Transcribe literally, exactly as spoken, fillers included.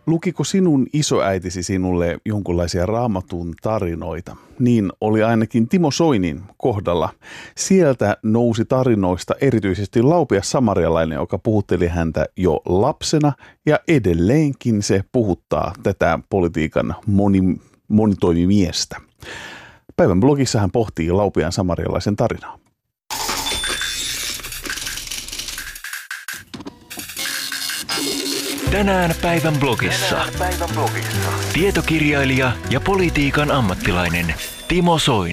lukiko sinun isoäitisi sinulle jonkunlaisia Raamatun tarinoita? Niin oli ainakin Timo Soinin kohdalla. Sieltä nousi tarinoista erityisesti laupias samarialainen, joka puhutteli häntä jo lapsena, ja edelleenkin se puhuttaa tätä politiikan moni, monitoimimiestä. Päivän blogissa hän pohtii laupiaan samarialaisen tarinaa. Tänään päivän blogissa. Tänään päivän blogissa. Tietokirjailija ja politiikan ammattilainen Timo Soini.